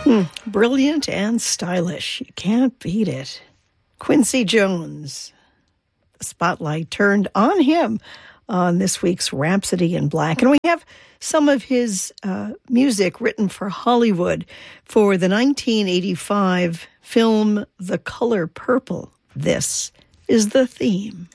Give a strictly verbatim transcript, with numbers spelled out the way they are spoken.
Hmm. Brilliant and stylish. You can't beat it. Quincy Jones. The spotlight turned on him on this week's Rhapsody in Black. And we have some of his uh, music written for Hollywood for the nineteen eighty-five film The Color Purple. This is the theme.